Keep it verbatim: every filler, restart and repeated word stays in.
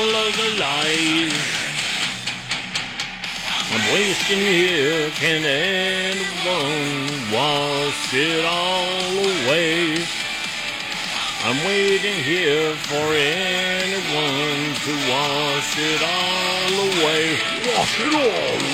of the lies I'm wasting here, can anyone wash it all away? I'm waiting here for anyone to wash it all away. Wash it all